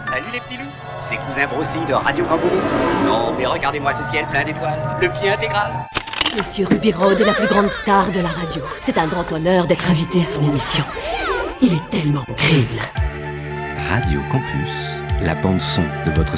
Salut les petits loups, c'est Cousin Brossi de Radio Kangourou. Non, mais regardez-moi ce ciel plein d'étoiles, le pied intégral. Monsieur Ruby Road est la plus grande star de la radio. C'est un grand honneur d'être invité à son émission. Il est tellement grill. Radio Campus, la bande son de votre